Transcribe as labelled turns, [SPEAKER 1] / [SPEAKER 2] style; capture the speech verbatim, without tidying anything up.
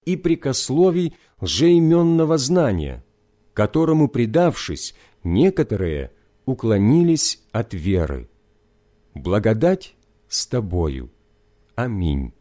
[SPEAKER 1] и прикословий лжеименного знания, которому, предавшись, некоторые уклонились от веры. Благодать с тобою. Аминь.